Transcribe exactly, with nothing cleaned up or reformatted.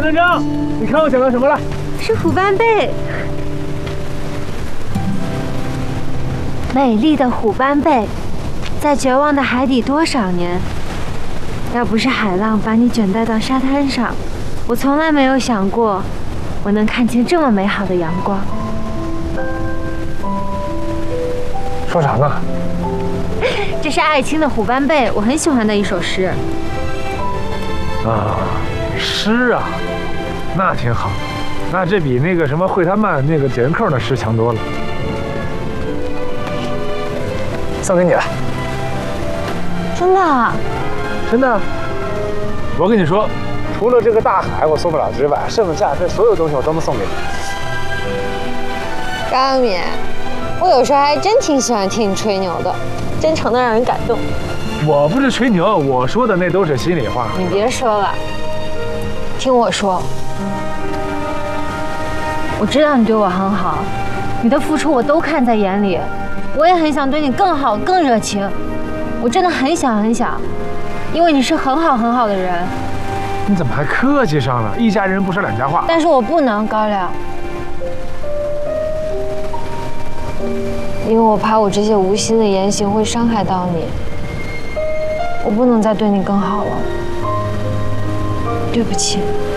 团长，你看我捡到什么了？ 是虎斑贝，美丽的虎斑贝，在绝望的海底多少年？要不是海浪把你卷带到沙滩上，我从来没有想过，我能看见这么美好的阳光。 说啥呢？ 这是艾青的《虎斑贝》，我很喜欢的一首诗。 啊，诗啊，那挺好，那这比那个什么惠特曼那个解人扣的诗强多了。送给你了。 真的啊？ 真的。我跟你说，除了这个大海我送不了之外，剩下这所有东西我都能送给你。 张小敏，我有时候还真挺喜欢听你吹牛的，真诚的让人感动。 我不是吹牛，我说的那都是心里话。 你别说了，听我说，我知道你对我很好，你的付出我都看在眼里，我也很想对你更好、更热情。我真的很想很想，因为你是很好很好的人。 你怎么还客气上了？一家人不说两家话。 但是我不能，高粱，因为我怕我这些无心的言行会伤害到你。我不能再对你更好了，对不起。